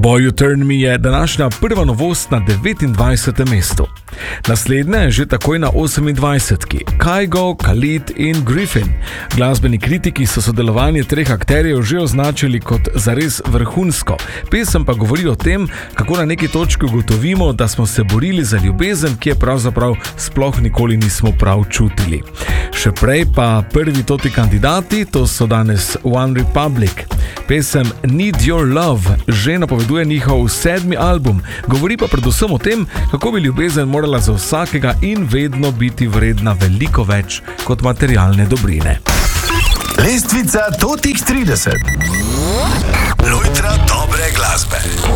Boy You Turn Me je današnja prva novost na 29. mestu. Naslednja je že takoj na 28. Kygo, Khalid in Griffin. Glasbeni kritiki so sodelovanje treh akterjev že označili kot zares vrhunsko. Pesem pa govori o tem, kako na neki točki ugotovimo, da smo se borili za ljubezen, ki je pravzaprav sploh nikoli nismo prav čutili. Še prej pa prvi toti kandidati, to so danes One Republic. Pesem Need Your Love že napoveduje njihov 7. album, govori pa predvsem o tem, kako bi ljubezen morala za vsakega in vedno biti vredna veliko več kot materialne dobrine. Lestvica totih 30. Lojtra dobre glasbe.